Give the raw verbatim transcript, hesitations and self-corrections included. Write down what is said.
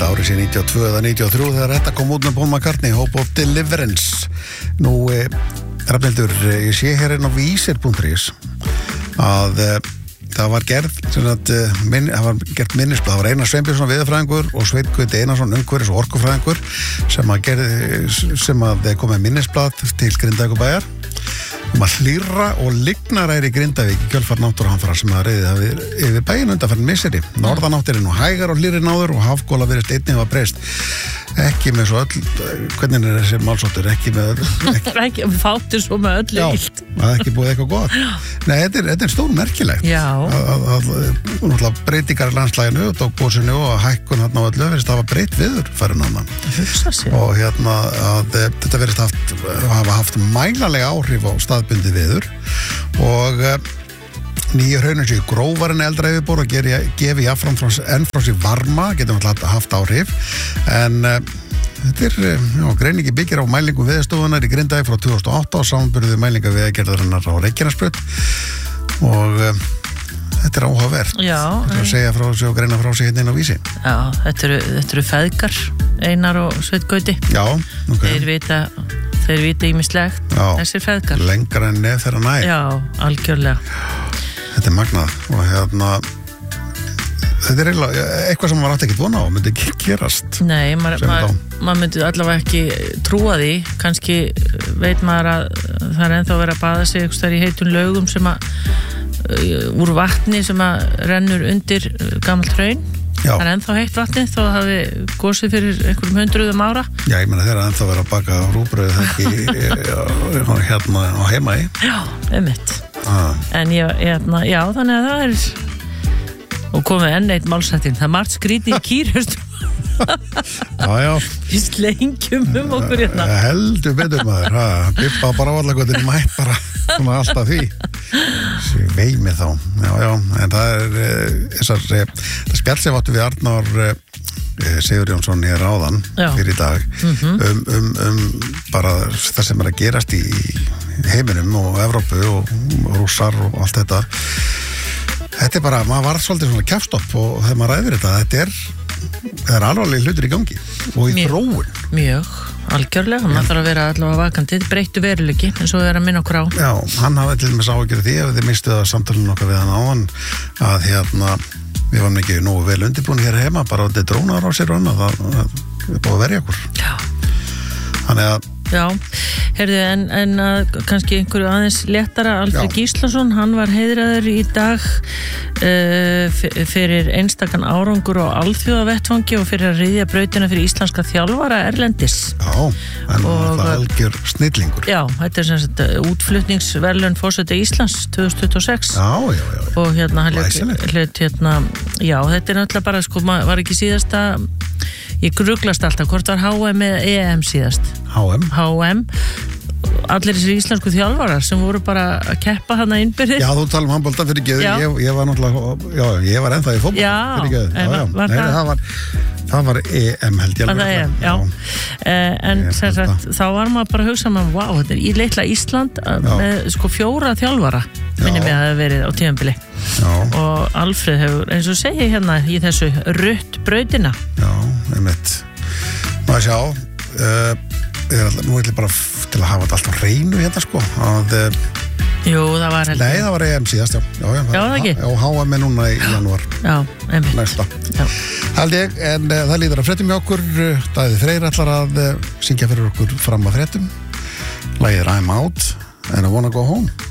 Hvort árið sé níutíu og tvö eða níutíu og þrjú þegar þetta kom út með Paul McCartney, Hope of Deliverance. Nú, eh, Rafnhildur, ég sé hér inn á vísir punktur is að eh, það var gerð, sem að, minn, það var gerð minnisblað, það var Einar Sveinbjörnsson veðurfræðingur og Sveinn Guðni Einarsson umhverfis- og orkufræðingur sem að, gerði, sem að kom með minnisblað til Grindavíkurbæjar um að hlýrra og lygnaræri í Grindavík í kjölfar náttúruhamfara sem að reiði það yfir, yfir bæinn undanfarinn misseri. Norðanáttir er nú hægar og hlýrri náður og hafgóla virðist einnig var breyst. Ekki með svo öll, hvernig er þessi málsóttur, ekki með öll ekki, ekki, fátur svo með öllu illt. Já, það er ekki búið eitthvað gott. Nei, þetta er, þetta er stór merkilegt Já. að, að, að breytingar í landslæginu og tókbúsinu og hækkun hérna á öllu verðist hafa breytt viður farin annan og hérna að þetta verðist haft, hafa haft mælanlega áhrif á staðbundi viður og nýju hraunum séu grófar en eldra yfirbor og gefi jáfnfram frá, enn frá sér varma, getur náttúrulega haft áhrif en uh, þetta er, já, greiningi byggir á mælingum veðurstofunar í Grindavík frá tvö þúsund og átta og samanburði mælinga veðurgerðarinnar á Reykjanesbraut og uh, þetta er áhugavert. Já. Þetta er að segja frá sig og greina frá sig hérna inn á vísi. Já, þetta eru, þetta eru feðgar, Einar og Sveinn Guðni. Já, ok. Þeir vita, þeir vita ýmislegt, þessir feðgar. Lengra en nef þeirra nær. Já, algjörlega. Þetta er magnað og hérna þetta er eiginlega eitthvað sem maður átti ekkert vona á myndi ekki gerast. Nei, maður ma ma myndi allavega ekki trúa því, kannski veit maður að það er ennþá verið að baða sig eitthvað þar í heitun laugum sem að úr vatni sem að rennur undir gamalt hraun. Já. Það er ennþá heitt vatni þó að hafi gósið fyrir einhverjum hundruðum ára. Já, ég meina þeirra ennþá verið að baka rúbröðu það ekki hérna á heima í. Já, einmitt. Ah. En ég, hérna, já, þannig að það er og komið enn eitt málsættin. Það er margt skrítið í kýrhust. Já, já. Við slengjum um okkur hérna. Heldur betur maður, ha, bippa bara vallagotinni mætt bara, svona alltaf því. Sér veimi þá. Já, já, en það er þessar, það spjall sem áttu við Arnar Sigur Jónsson hér áðan já. Fyrir í dag mm-hmm. um, um, um bara það sem er að gerast í heiminum og Evrópu og, og rússar og allt þetta. Þetta er bara, maður var svolítið svona kjafstopp og þegar maður ræðir þetta, þetta er það er alvarlega hlutur í gangi og í mjög, þróun. Mjög, algjörlega, maður þarf að vera allavega vakandi, þetta breyttu veruleiki eins og við erum að minna okkur á. Já, hann hafði til dæmis áhyggjur af því ef þið mistuð að samtalinu okkar við hann áðan að hérna, við varum ekki nógu vel undirbúin hér heima, bara þetta er drónar á sér og annað, það er búið að verja okkur. Já. Þannig að Já, heyrðu, en, en að, kannski einhverju aðeins léttara, Alfred Gíslason, hann var heiðraður í dag uh, fyrir einstakann árangur á alþjóðavettvangi og fyrir að ryðja brautina fyrir íslenska þjálfara erlendis. Já, en og, það algjör snillingur. Já, þetta er sem sagt útflutningsverðlaun forseta Íslands tvö þúsund tuttugu og sex. Já, já, já. Og hérna, hann hlut, hérna, já, þetta er náttúrulega bara, sko, var ekki síðasta, ég gruglast alltaf, hvort var H M eða E M síðast? H M. H M. Allir þessir íslensku þjálfarar sem voru bara að keppa hana innbyrðis. Já, þú tala um handbolta fyrir geðu, ég, ég var náttúrulega, já, ég var ennþá í fótbolta já, fyrir geðu. Já, já, var nei, það? það var, það var E M held ég. Það var E M, já. já. Eh, en sem sagt, þá var maður bara að hugsa maður, wow, þetta er í litla Ísland já. Með sko fjóra þjálfara, minnum ég að það hefur verið á tímabili. Já. Og Alfred hefur, eins og segi hérna í þessu rutt brautina. Já, einmitt. Maður sjá, uh, alltaf, nú ætlum ég bara til að hafa þetta alltaf hreinu hérna sko að, Jú, það var heldur. Nei, það var E M síðast, já. Já, já, já það ekki. Já, H M er núna í janúar. Já, einmitt. Næsta. Já. Held ég, en uh, það líður að fréttum hjá okkur. Daði Freyr ætlar að uh, syngja fyrir okkur fram að fréttum. Lagið I'm Out and I Wanna Go Home.